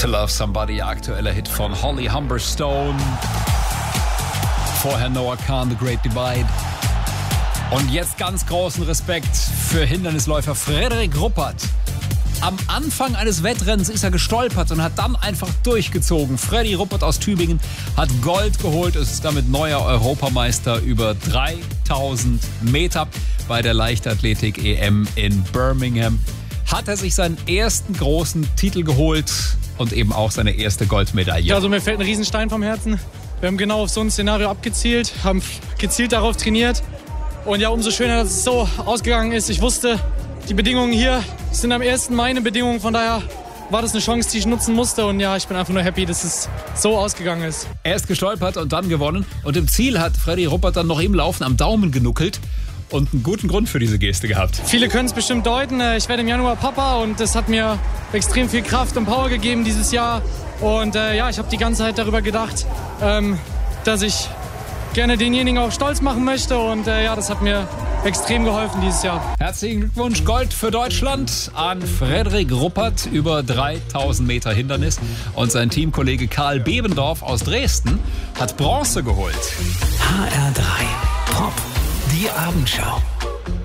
To Love Somebody, aktueller Hit von Holly Humberstone. Vorher Noah Kahn, The Great Divide. Und jetzt ganz großen Respekt für Hindernisläufer Frederik Ruppert. Am Anfang eines Wettrennens ist er gestolpert und hat dann einfach durchgezogen. Freddy Ruppert aus Tübingen hat Gold geholt, ist damit neuer Europameister über 3000 Meter bei der Leichtathletik-EM in Birmingham. Hat er sich seinen ersten großen Titel geholt und eben auch seine erste Goldmedaille. Ja, also mir fällt ein Riesenstein vom Herzen. Wir haben genau auf so ein Szenario abgezielt, haben gezielt darauf trainiert. Und ja, umso schöner, dass es so ausgegangen ist. Ich wusste, die Bedingungen hier sind am 1. Mai eine Bedingung. Von daher war das eine Chance, die ich nutzen musste. Und ja, ich bin einfach nur happy, dass es so ausgegangen ist. Er ist gestolpert und dann gewonnen. Und im Ziel hat Freddy Ruppert dann noch im Laufen am Daumen genuckelt. Und einen guten Grund für diese Geste gehabt. Viele können es bestimmt deuten. Ich werde im Januar Papa und das hat mir extrem viel Kraft und Power gegeben dieses Jahr. Und ja, ich habe die ganze Zeit darüber gedacht, dass ich gerne denjenigen auch stolz machen möchte. Und ja, das hat mir extrem geholfen dieses Jahr. Herzlichen Glückwunsch, Gold für Deutschland an Frederik Ruppert über 3000 Meter Hindernis. Und sein Teamkollege Karl Bebendorf aus Dresden hat Bronze geholt. HR3 Pop, die Abendschau.